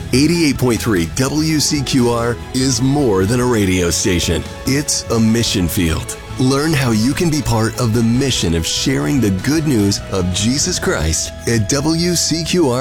88.3 WCQR is more than a radio station. It's a mission field. Learn how you can be part of the mission of sharing the good news of Jesus Christ at WCQR.